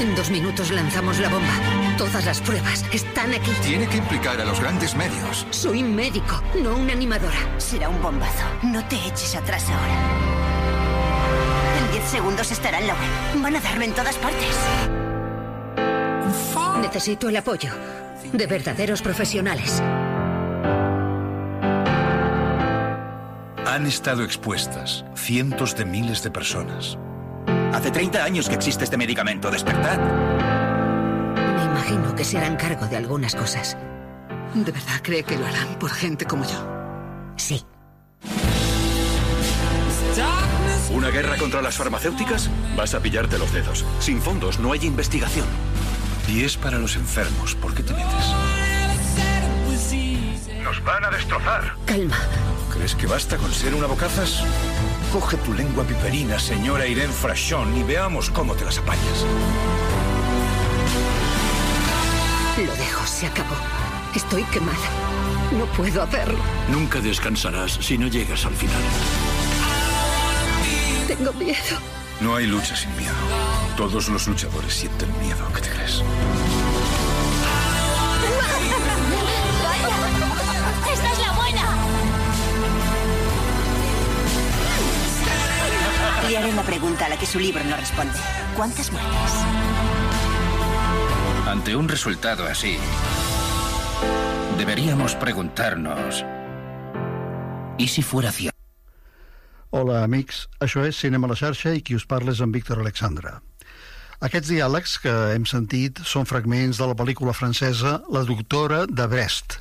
En 2 minutos lanzamos la bomba. Todas las pruebas están aquí. Tiene que implicar a los grandes medios. Soy médico, no una animadora. Será un bombazo. No te eches atrás ahora. En 10 segundos estará en la web. Van a darlo en todas partes. Necesito el apoyo de verdaderos profesionales. Han estado expuestas cientos de miles de personas. Hace 30 años que existe este medicamento. Despertad. Me imagino que se harán cargo de algunas cosas. ¿De verdad cree que lo harán por gente como yo? Sí. ¿Una guerra contra las farmacéuticas? Vas a pillarte los dedos. Sin fondos no hay investigación. Y es para los enfermos. ¿Por qué te metes? Nos van a destrozar. Calma. ¿Crees que basta con ser una bocazas? Coge tu lengua piperina, señora Irene Frachon, y veamos cómo te las apañas. Lo dejo, se acabó. Estoy quemada. No puedo hacerlo. Nunca descansarás si no llegas al final. Tengo miedo. No hay lucha sin miedo. Todos los luchadores sienten miedo. ¿Qué te crees? ¡Vaya! ¡Esta es la buena! Le haré la pregunta a la que su libro no responde. ¿Cuántas muertes? Ante un resultado así, deberíamos preguntarnos... ¿y si fuera cierto? Hola, amics. Això és Cinema a la xarxa i qui us parla és en Víctor Alexandre. Aquests diàlegs que hem sentit són fragments de la pel·lícula francesa La doctora de Brest,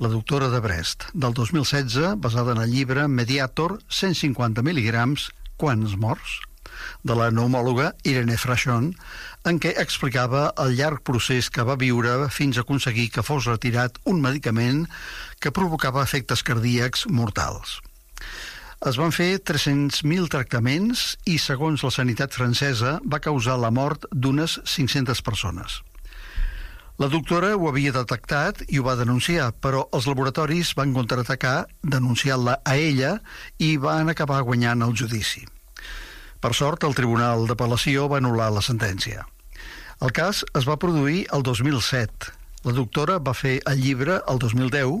del 2016, basada en el llibre Mediator, 150 mil·ligrams, quants morts?, de la pneumòloga Irene Frachon, en què explicava el llarg procés que va viure fins a aconseguir que fos retirat un medicament que provocava efectes cardíacs mortals. Es van fer 300.000 tractaments i, segons la sanitat francesa, va causar la mort d'unes 500 persones. La doctora ho havia detectat i ho va denunciar, però els laboratoris van contraatacar denunciant-la a ella i van acabar guanyant el judici. Per sort, el Tribunal d'Apel·lació va anul·lar la sentència. El cas es va produir el 2007. La doctora va fer el llibre el 2010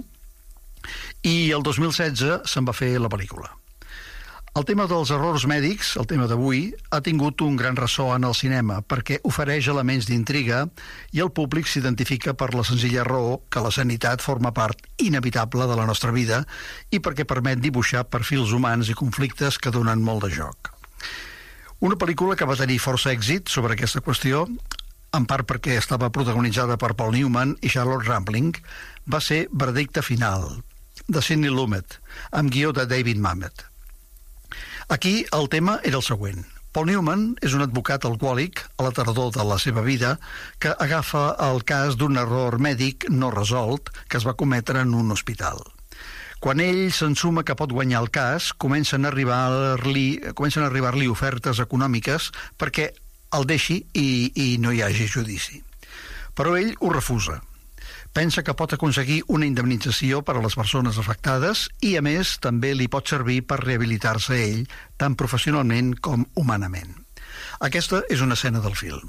i el 2016 se'n va fer la pel·lícula. El tema dels errors mèdics, el tema d'avui, ha tingut un gran ressò en el cinema perquè ofereix elements d'intriga i el públic s'identifica per la senzilla raó que la sanitat forma part inevitable de la nostra vida i perquè permet dibuixar perfils humans i conflictes que donen molt de joc. Una pel·lícula que va tenir força èxit sobre aquesta qüestió, en part perquè estava protagonitzada per Paul Newman i Charlotte Rampling, va ser Verdicte final, de Sidney Lumet, amb guió de David Mamet. Aquí el tema era el següent. Paul Newman és un advocat alcohòlic a la tardor de la seva vida que agafa el cas d'un error mèdic no resolt que es va cometre en un hospital. Quan ell s'ensuma que pot guanyar el cas, comencen a arribar-li ofertes econòmiques perquè el deixi i no hi hagi judici. Però ell ho refusa. Pensa que pot aconseguir una indemnització per a les persones afectades i, a més, també li pot servir per rehabilitar-se ell, tant professionalment com humanament. Aquesta és una escena del film.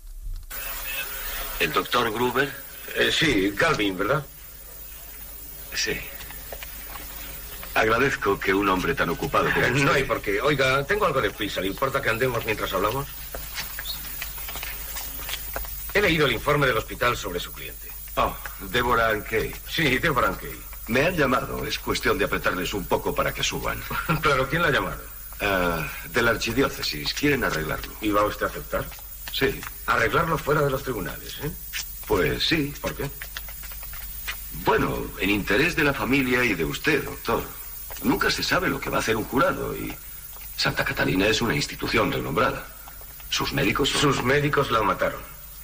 ¿El doctor Gruber? Sí, Calvin, ¿verdad? Sí. Agradezco que un hombre tan ocupado como usted... No hay por qué. Oiga, tengo algo de prisa. ¿Le importa que andemos mientras hablamos? He leído el informe del hospital sobre su cliente. Oh, Deborah Ankey. Sí, Deborah Ankey. Me han llamado. Es cuestión de apretarles un poco para que suban. Claro, ¿quién la ha llamado? De la archidiócesis. Quieren arreglarlo. ¿Y va usted a aceptar? Sí. Arreglarlo fuera de los tribunales, ¿eh? Pues sí. ¿Por qué? Bueno, en interés de la familia y de usted, doctor. Nunca se sabe lo que va a hacer un jurado y... Santa Catalina es una institución renombrada. ¿Sus médicos son... Sus médicos la mataron.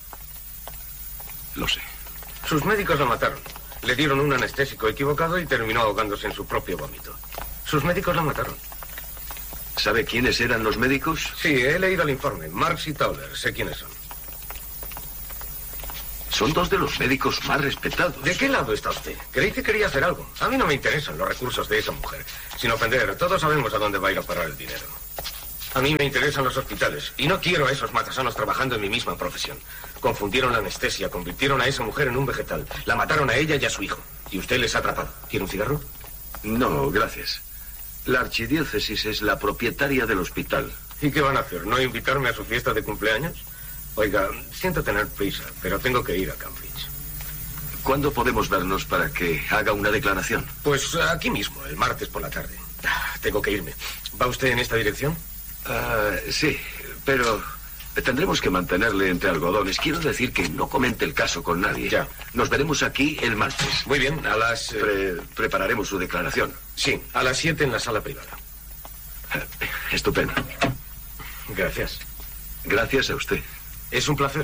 Lo sé. Sus médicos la mataron. Le dieron un anestésico equivocado y terminó ahogándose en su propio vómito. Sus médicos la mataron. ¿Sabe quiénes eran los médicos? Sí, he leído el informe. Marx y Tauler. Sé quiénes son. Son dos de los médicos más respetados. ¿De qué lado está usted? Creí que quería hacer algo. A mí no me interesan los recursos de esa mujer. Sin ofender, todos sabemos a dónde va a ir a parar el dinero. A mí me interesan los hospitales y no quiero a esos matasanos trabajando en mi misma profesión. Confundieron la anestesia, convirtieron a esa mujer en un vegetal. La mataron a ella y a su hijo. Y usted les ha atrapado. ¿Quiere un cigarro? No, gracias. La archidiócesis es la propietaria del hospital. ¿Y qué van a hacer? ¿No invitarme a su fiesta de cumpleaños? Oiga, siento tener prisa, pero tengo que ir a Cambridge. ¿Cuándo podemos vernos para que haga una declaración? Pues aquí mismo, el martes por la tarde. Tengo que irme. ¿Va usted en esta dirección? Sí, pero tendremos que mantenerle entre algodones. Quiero decir que no comente el caso con nadie. Ya. Nos veremos aquí el martes. Muy bien, a las... Prepararemos su declaración. Sí, a las 7 en la sala privada. Estupendo. Gracias. Gracias a usted. Es un placer.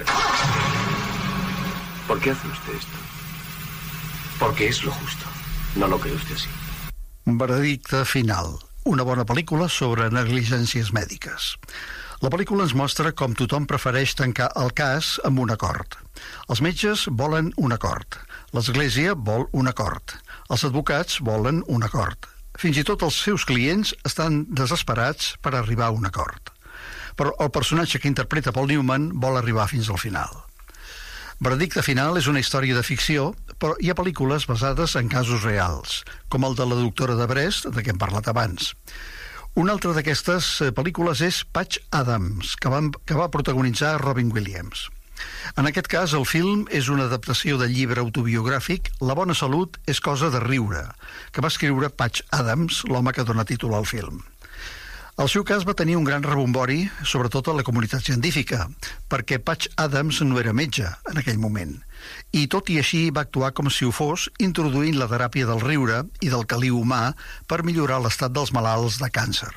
¿Por qué hace usted esto? Porque és lo justo. No lo cree usted así. Veredicte final. Una bona pel·lícula sobre negligències mèdiques. La pel·lícula ens mostra com tothom prefereix tancar el cas amb un acord. Els metges volen un acord. L'Església vol un acord. Els advocats volen un acord. Fins i tot els seus clients estan desesperats per arribar a un acord. Però el personatge que interpreta Paul Newman vol arribar fins al final. Veredicte final és una història de ficció, però hi ha pel·lícules basades en casos reals, com el de la doctora de Brest, de què hem parlat abans. Una altra d'aquestes pel·lícules és Patch Adams, que va protagonitzar Robin Williams. En aquest cas, el film és una adaptació del llibre autobiogràfic La bona salut és cosa de riure, que va escriure Patch Adams, l'home que dona títol al film. El seu cas va tenir un gran rebombori, sobretot a la comunitat científica, perquè Patch Adams no era metge en aquell moment, i tot i així va actuar com si ho fos, introduint la teràpia del riure i del caliu humà per millorar l'estat dels malalts de càncer.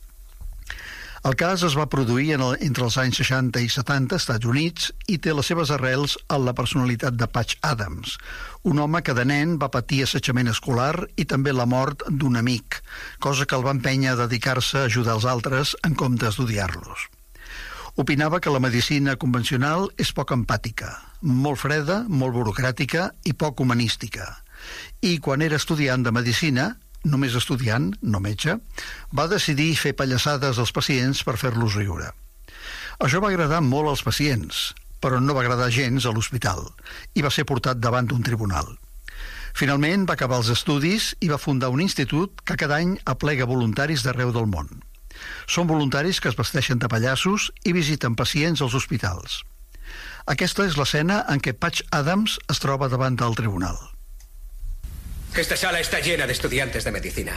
El cas es va produir entre els anys 60 i 70 als Estats Units i té les seves arrels en la personalitat de Patch Adams, un home que de nen va patir assetjament escolar i també la mort d'un amic, cosa que el va empènyer a dedicar-se a ajudar els altres en comptes d'odiar-los. Opinava que la medicina convencional és poc empàtica, molt freda, molt burocràtica i poc humanística. I quan era estudiant de medicina, només estudiant, no metge, va decidir fer pallassades als pacients per fer-los riure. Això va agradar molt als pacients, però no va agradar gens a l'hospital, i va ser portat davant d'un tribunal. Finalment va acabar els estudis i va fundar un institut que cada any aplega voluntaris d'arreu del món. Són voluntaris que es vesteixen de pallassos i visiten pacients als hospitals. Aquesta és l'escena en què Patch Adams es troba davant del tribunal. Esta sala está llena de estudiantes de medicina.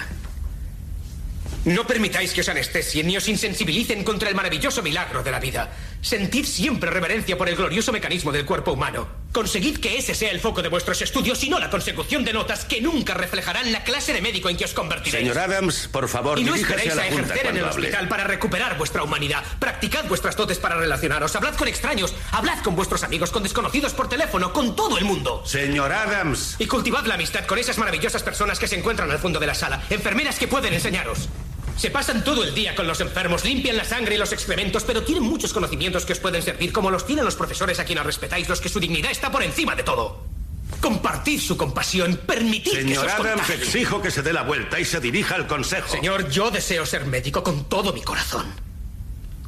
No permitáis que os anestesien ni os insensibilicen contra el maravilloso milagro de la vida. Sentid siempre reverencia por el glorioso mecanismo del cuerpo humano. Conseguid que ese sea el foco de vuestros estudios y no la consecución de notas que nunca reflejarán la clase de médico en que os convertiréis. Señor Adams, por favor, y no diríjase esperéis a la a Junta ejercer en el cuando hable. hospital para recuperar vuestra humanidad. Practicad vuestras dotes para relacionaros. Hablad con extraños. Hablad con vuestros amigos, con desconocidos por teléfono, con todo el mundo. Señor Adams. Y cultivad la amistad con esas maravillosas personas que se encuentran al fondo de la sala. Enfermeras que pueden enseñaros. Se pasan todo el día con los enfermos, limpian la sangre y los excrementos, pero tienen muchos conocimientos que os pueden servir, como los tienen los profesores a quienes respetáis, los que su dignidad está por encima de todo. Compartid su compasión, permitid que se Señor os Adams, contagie. exijo que se dé la vuelta y se dirija al consejo. Señor, yo deseo ser médico con todo mi corazón.